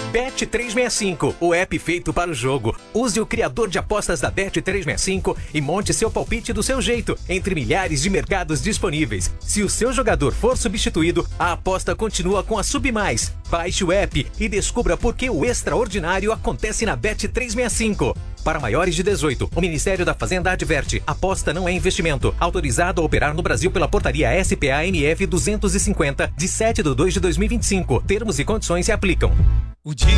Bet365, o app feito para o jogo. Use o criador de apostas da Bet365 e monte seu palpite do seu jeito, entre milhares de mercados disponíveis. Se o seu jogador for substituído, a aposta continua com a Submais. Baixe o app e descubra por que o extraordinário acontece na Bet365. Para maiores de 18, o Ministério da Fazenda adverte: aposta não é investimento. Autorizado a operar no Brasil pela portaria SPA-MF 250, de 7/2/2025. Termos e condições se aplicam. O dia